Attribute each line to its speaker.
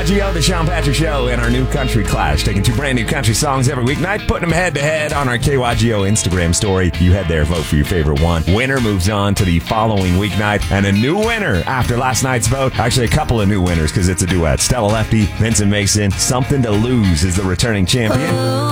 Speaker 1: KYGO, the Sean Patrick Show, and our new country clash. Taking two brand new country songs every weeknight, putting them head to head on our KYGO Instagram story. You head there, vote for your favorite one. Winner moves on to the following weeknight, and a new winner after last night's vote. Actually, a couple of new winners because it's a duet. Stella Lefty, Vincent Mason, Something to Lose is the returning champion.